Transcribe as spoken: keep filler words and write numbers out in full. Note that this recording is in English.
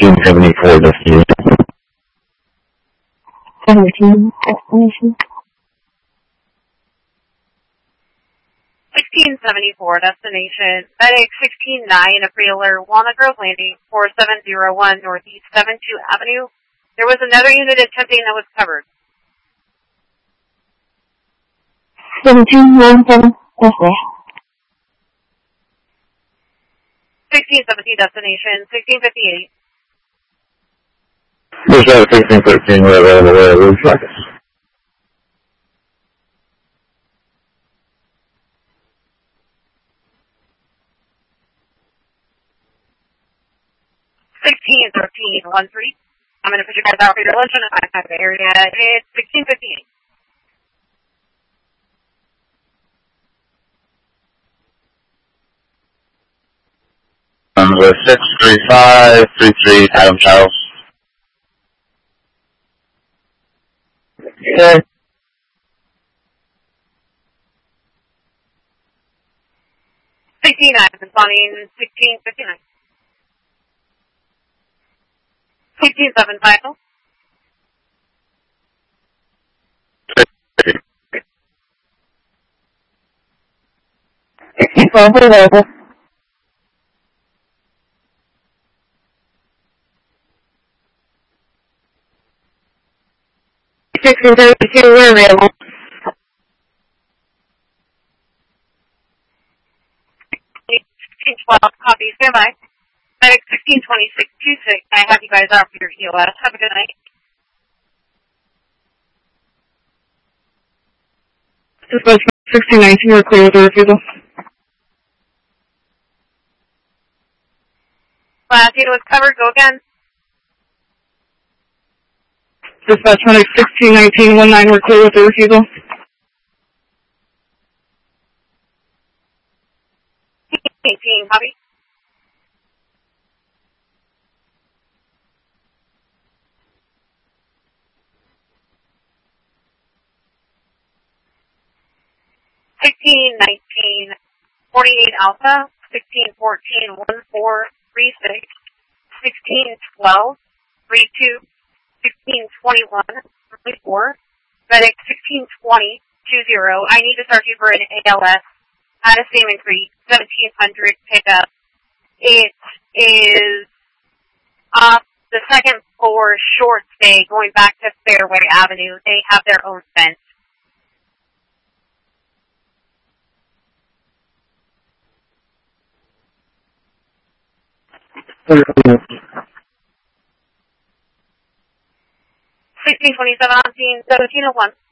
sixteen seventy-four destination. seventeen destination. sixteen seventy-four destination. Medic sixteen nine, a prealer, Walnut Grove Landing, four seven zero one Northeast seventy-two Avenue. There was another unit attempting that was covered. seventeen one seven, destination. sixteen seventeen destination, sixteen fifty-eight. Just out of sixteen thirteen, we're available where we flag us. sixteen thirteen one three. I'm going to put you guys out for your lunch in a five five area. It's sixteen fifty-eight. Um, with six three five three three Adam Charles. Okay. sixteen nine, responding sixteen fifty-nine. sixteen seven final. sixteen twelve, available. sixteen thirty-two, we're available. sixteen twelve, copy, stand by. Medic sixteen twenty-six twenty-six, I have you guys out for your E O S. Have a good night. Dispatch sixteen nineteen, we're clear with the refusal. Last unit was covered, go again. Dispatch medic sixteen nineteen nineteen, we're clear with the refusal. eighteen, copy. sixteen nineteen forty-eight Alpha, sixteen fourteen one four three six, sixteen twelve three two, sixteen twenty-one three four, Medic sixteen twenty two zero. I need to start you for an A L S at a Salmon Creek, seventeen hundred pickup. It is off the second floor short stay going back to Fairway Avenue. They have their own fence. sixteen twenty-seven on scene, seventeen oh one.